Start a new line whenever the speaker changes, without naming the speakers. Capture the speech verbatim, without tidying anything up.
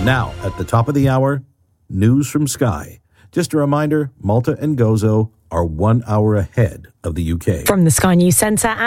Now, at the top of the hour, news from Sky. Just a reminder, Malta and Gozo are one hour ahead of the U K.
From the Sky News Centre.